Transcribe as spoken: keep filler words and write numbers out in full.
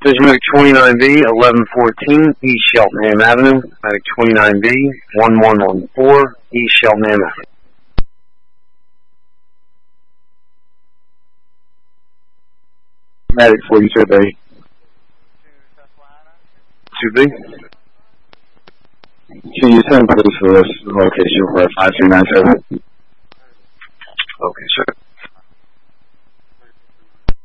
Medic twenty-nine B, eleven fourteen, East Cheltenham Avenue. Medic twenty-nine B, one one one four, East Cheltenham Avenue. Medic forty-two B. two B. Can you send please for this location for five two nine seven? Okay, sir.